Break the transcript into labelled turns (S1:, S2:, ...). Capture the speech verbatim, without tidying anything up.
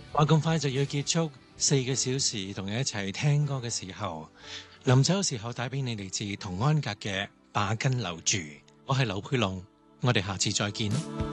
S1: 話咁快就要結束四個小時同你一齊聽歌嘅時候，臨走嘅時候帶俾你嚟自童安格嘅《把根留住》。我係劉佩龍，我哋下次再見。